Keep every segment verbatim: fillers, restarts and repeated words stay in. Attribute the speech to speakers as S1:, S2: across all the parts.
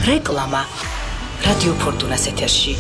S1: რეკლამა რადიო ფორტუნას ეთერში.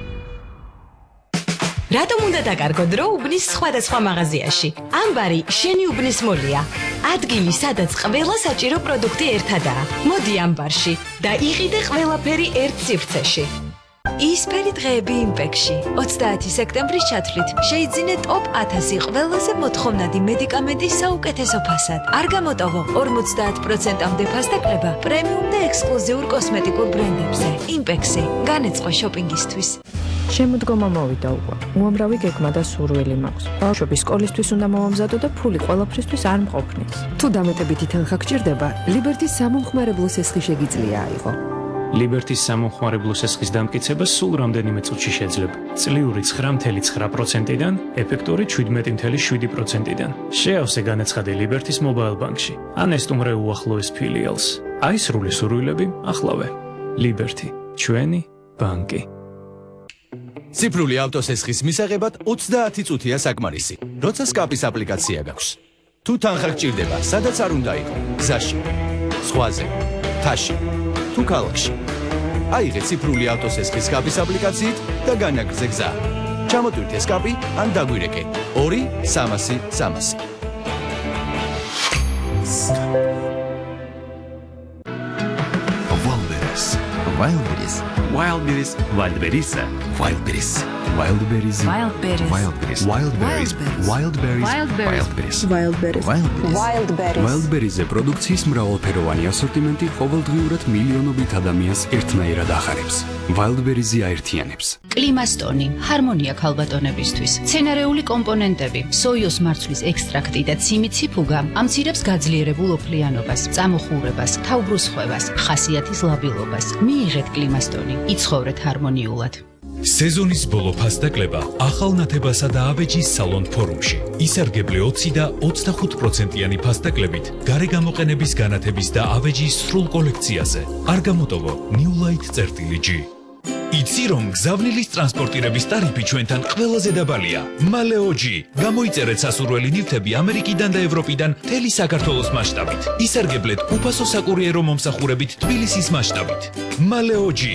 S2: რატომ უნდა დაკარგო დრო უბნის სხვადასხვა მაღაზიაში? ამბარი შენი უბნის მოლია. ადგილი, სადაც ყველა საჭირო პროდუქტი ერთადაა. მოდი ამბარში და იყიდე ყველაფერი ერთ სივრცეში. ისფერი დღეები იმპექში. ოცდაათი სექტემბრის ჩათვლით შეიძინე ტოპ ათასი ყველაზე მოთხოვნადი მედიკამენტის საუკეთესო ფასად. არ გამოტოვო ორმოცდაათ პროცენტამდე ფასდაკლება პრემიუმ და ექსკლუზიურ კოსმეტიკურ ბრენდებზე. იმპექსი განეწყო შოპინგისთვის.
S3: შემოდგომა მოვიდა უკვე. უამრავი გეგმა და სურვილი მაქვს. ბავშვები სკოლისთვის უნდა მოვამზადო და ფული ყველაფრისთვის არ მყოფნის.
S4: თუ დამეტებითი თანხა გჭირდება, ლიბერტის სამომხმარებლო სესხი შეგიძლია აიღო.
S5: ლიბერტის სამომხმარებლო სესხის დამტკიცება სულ რამდენიმე წუთში შეძლება. წლიური ცხრა წუთი ცხრა პროცენტიდან, ეფექტური შვიდმეტი წუთი შვიდი პროცენტიდან. შეავსე განაცხადე ლიბერტის მობაილ ბანკში. ან ესტუმრე უახლოეს ფილიალს. აი სრული სურვილები ახლავე. ლიბერტი, ჩვენი ბანკი.
S6: ციფრული ავტოსესხის მისაღებად ოცდაათი წუთია საკმარისი, როცა სკაპის აპლიკაცია გაქვს. თუ თანხა გჭირდება, სადაც არ უნდა იყო, გზაში, ზღვაზე, მთაში, თუ ქალაქში. აიღე ციფრული ავტოსესხის სკაპის აპლიკაციით და განაგრძე გზა. ჩამოტვირთე სკაპი ან დაგვირეკე ორი სამასი სამასი.
S7: Wildberries. Wildberries. Wildberries. Wildberries. Wildberries.
S8: Wildberries.
S7: Wildberries. Wildberries. Wildberries.
S8: Wildberries.
S7: Wildberries.
S8: Wildberries.
S7: Wildberries-ზე პროდუქციის მრავალფეროვანი ასორტიმენტი ყოველდღიურად მილიონობით ადამიანს ერთნაირად ახარებს. Wildberries-ი აერთიანებს.
S9: კლიმასტონი, ჰარმონია ქალბატონებისთვის. მცენარეული კომპონენტები, სოიოს მარცვლის ექსტრაქტი და ციმიციფუგა ამცირებს გაძლიერებულ ოფლიანობას, წამოხურებას, თავბრუსხვევას, ხასიათის ლაბილობას. მიიღეთ კლიმასტონი, იცხოვრეთ ჰარმონიულად.
S10: სეზონის ბოლო ფასდაკლება ახალ ნათებასა და ავეჯის სალონ ფორუმში. ისარგებლე ოცი და ოცდახუთ პროცენტიანი ფასდაკლებით გარე გამოყენების განათების და ავეჯის სრულ კოლექციაზე. არ გამოტოვო New Light წერტილი G. იცი რომ გზავნილის ტრანსპორტირების ტარიფი ჩვენთან ყველაზე დაბალია. Maleo G. გამოიწერეთ სასურველი ნივთები ამერიკიდან და ევროპიდან მთელი საქართველოს მასშტაბით. ისარგებლეთ უფასო საკურიერო მომსახურებით თბილისის მასშტაბით. Maleo G.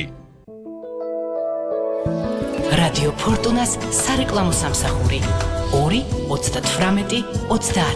S1: რადიო ფორტუნას სარეკლამო სამსახური ორი ოცდათვრამეტი ოცდაათი